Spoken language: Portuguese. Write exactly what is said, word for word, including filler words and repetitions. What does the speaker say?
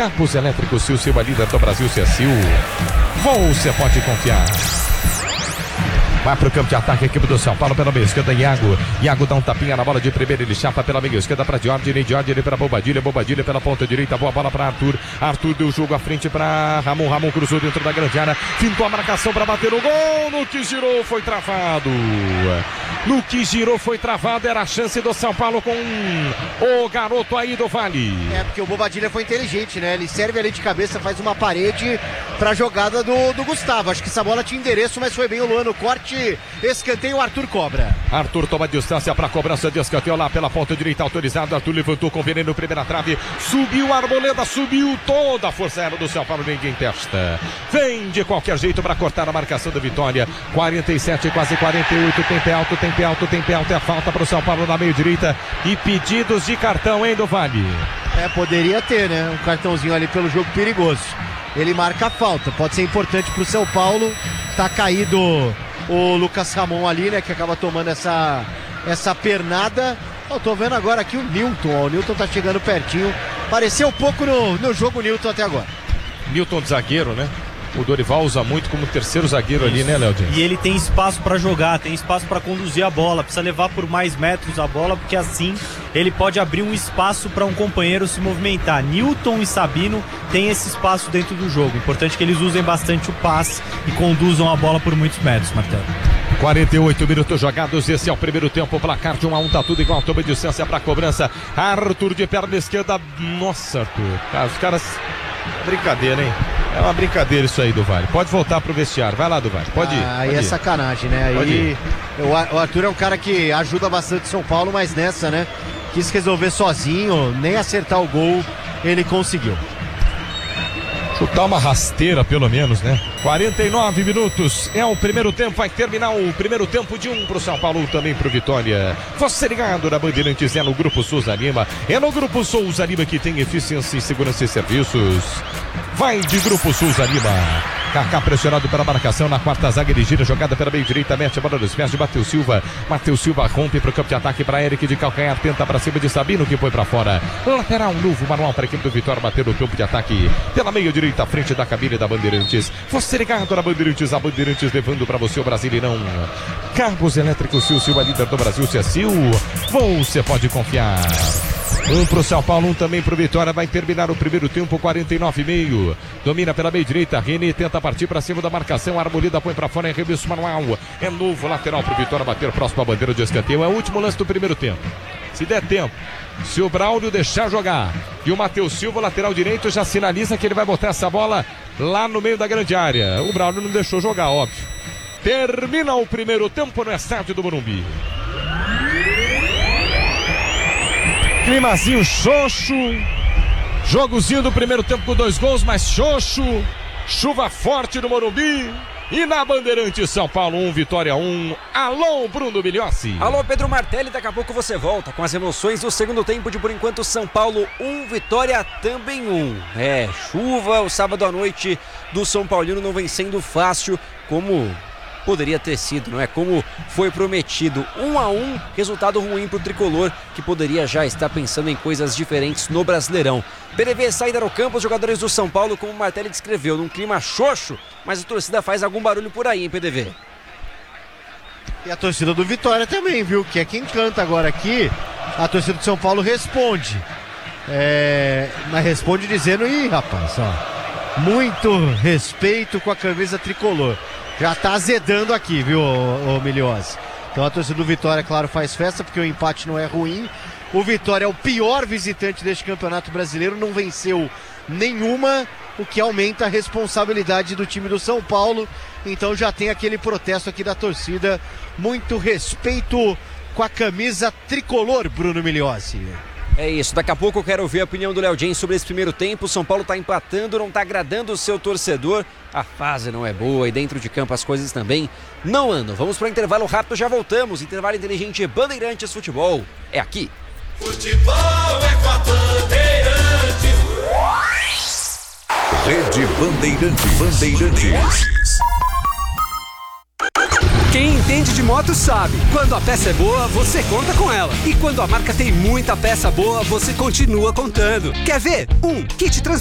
Cabos elétricos Sil, Silva, líder do Brasil, Sil. Você pode confiar. Vai pro campo de ataque a equipe do São Paulo pela meia esquerda, Iago. Iago dá um tapinha na bola de primeira, ele chapa pela meia esquerda para Diordine, Diordine para Bobadilha, Bobadilha pela ponta direita, boa bola para Arthur. Arthur deu o jogo à frente para Ramon, Ramon cruzou dentro da grande área, fintou a marcação para bater o gol, no que girou foi travado. No que girou foi travado, era a chance do São Paulo com o garoto aí do Vale. É, porque o Bobadilha foi inteligente, né? Ele serve ali de cabeça, faz uma parede pra jogada do, do Gustavo. Acho que essa bola tinha endereço, mas foi bem o Luan no corte. Escanteio, Arthur cobra. Arthur toma distância para cobrança de escanteio lá pela ponta direita, autorizado. Arthur levantou com veneno, primeira trave. Subiu a Arboleda, subiu toda a força aérea do São Paulo, ninguém testa. Vem de qualquer jeito para cortar a marcação da vitória. quarenta e sete, quase quarenta e oito. Tempo é alto, tempo é alto, tempo é alto. É a falta para o São Paulo na meio direita. E pedidos de cartão, hein, do Vale? É, poderia ter, né? Um cartãozinho ali pelo jogo perigoso. Ele marca a falta. Pode ser importante para o São Paulo. Tá caído o Lucas Ramon ali, né, que acaba tomando essa, essa pernada. Eu tô vendo agora aqui o Newton, ó, o Newton tá chegando pertinho, pareceu um pouco no, no jogo Newton até agora. Newton de zagueiro, né? O Dorival usa muito como terceiro zagueiro ali, né, Léo? E ele tem espaço para jogar, tem espaço para conduzir a bola, precisa levar por mais metros a bola, porque assim ele pode abrir um espaço para um companheiro se movimentar. Newton e Sabino têm esse espaço dentro do jogo. Importante que eles usem bastante o passe e conduzam a bola por muitos metros, Martelo. quarenta e oito minutos jogados, esse é o primeiro tempo, placar de um a um, tá tudo igual, toma distância pra cobrança. Arthur de perna esquerda, nossa, Arthur, cara, os caras, brincadeira, hein? É uma brincadeira isso aí do Vale. Pode voltar pro vestiário. Vai lá, do Vale. Pode ir. Ah, aí pode é ir. sacanagem, né? Aí o Arthur é um cara que ajuda bastante São Paulo, mas nessa, né? Quis resolver sozinho, nem acertar o gol ele conseguiu. Chutar uma rasteira, pelo menos, né? quarenta e nove minutos. É o primeiro tempo. Vai terminar o primeiro tempo de um pro São Paulo, também pro Vitória. Você ligado na Bandeirantes, é no Grupo Souza Lima. É no Grupo Souza Lima que tem eficiência em segurança e serviços. Vai de Grupo Souza Lima. Kaká pressionado pela marcação na quarta zaga, ele gira, jogada pela meio direita, mete a bola nos pés de Matheus Silva. Matheus Silva rompe pro campo de ataque para Eric de calcanhar, tenta para cima de Sabino, que foi para fora. Lateral novo, manual para a equipe do Vitória bater no campo de ataque pela meio direita, à frente da cabine da Bandeirantes. Você ligado na Bandeirantes, a Bandeirantes levando para você o Brasileirão. Cabos elétricos Sil, Silva, líder do Brasil, Sil. Você pode confiar. Um pro São Paulo, um também pro Vitória. Vai terminar o primeiro tempo, quarenta e nove e meio. Domina pela meia direita, René tenta partir para cima da marcação. Arboleda põe para fora, é reverso manual. É novo lateral pro Vitória bater próximo à bandeira de escanteio. É o último lance do primeiro tempo. Se der tempo, se o Braulio deixar jogar e o Matheus Silva, lateral direito, já sinaliza que ele vai botar essa bola lá no meio da grande área. O Braulio não deixou jogar, óbvio. Termina o primeiro tempo no estádio do Morumbi. Climazinho xoxo, jogozinho do primeiro tempo com dois gols, mas xoxo, chuva forte no Morumbi. E na Bandeirante, São Paulo um, Vitória um. Alô, Bruno Migliossi. Alô, Pedro Martelli, daqui a pouco você volta com as emoções do segundo tempo de, por enquanto, São Paulo um, Vitória também um. É, chuva, o sábado à noite do São Paulino não vem sendo fácil, como poderia ter sido, não é? Como foi prometido. Um a um, resultado ruim pro tricolor, que poderia já estar pensando em coisas diferentes no Brasileirão. P D V sai no campo, os jogadores do São Paulo, como o Martelli descreveu, num clima xoxo, mas a torcida faz algum barulho por aí, hein, P D V? E a torcida do Vitória também, viu? Que é quem canta agora aqui, a torcida do São Paulo responde. É... Mas responde dizendo, ih, rapaz, ó, muito respeito com a camisa tricolor. Já tá azedando aqui, viu, ô, ô Migliossi? Então a torcida do Vitória, claro, faz festa, porque o empate não é ruim. O Vitória é o pior visitante deste Campeonato Brasileiro, não venceu nenhuma, o que aumenta a responsabilidade do time do São Paulo. Então já tem aquele protesto aqui da torcida. Muito respeito com a camisa tricolor, Bruno Migliossi. É isso, daqui a pouco eu quero ouvir a opinião do Léo James sobre esse primeiro tempo. O São Paulo tá empatando, não tá agradando o seu torcedor. A fase não é boa e dentro de campo as coisas também não andam. Vamos para o intervalo rápido, já voltamos. Intervalo inteligente, Bandeirantes Futebol. É aqui. Futebol é com a Bandeirantes. Rede Bandeirantes. Bandeirantes. Quem entende de moto sabe, quando a peça é boa, você conta com ela. E quando a marca tem muita peça boa, você continua contando. Quer ver? Um kit